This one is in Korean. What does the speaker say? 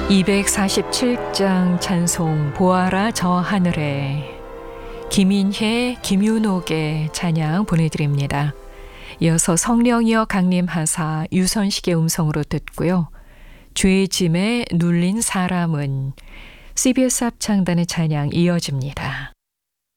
247장 찬송 보아라 저 하늘에, 김인혜, 김윤옥의 찬양 보내드립니다. 이어서 성령이여 강림하사 유선식의 음성으로 듣고요. 죄의 짐에 눌린 사람은 CBS 합창단의 찬양 이어집니다.